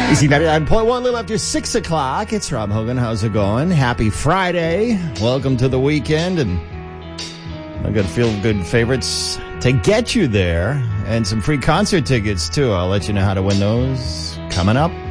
Easy 99.1, little after 6 o'clock. It's Rob Hogan. How's it going? Happy Friday. Welcome to the weekend. And I've got feel-good favorites to get you there. And some free concert tickets, too. I'll let you know how to win those coming up.